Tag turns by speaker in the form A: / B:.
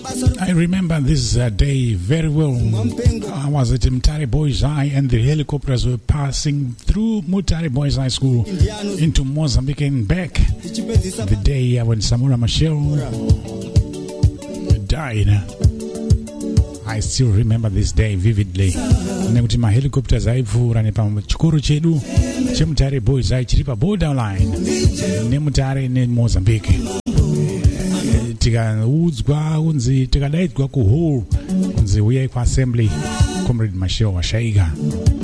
A: I remember this day very well. I was at Mutare Boys High and the helicopters were passing through Mutare Boys High School into Mozambique and back. The day when Samora Machel died. I still remember this day vividly. Nekuti ma helicopters aipfuura nepachikoro chedu cheMutare Boys High chiri pa borderline neMutare neMozambique. Tikaudzwa kunzi tikadaidzwa kuhall kunzi uyai kwa assembly Comrade Machel washaika.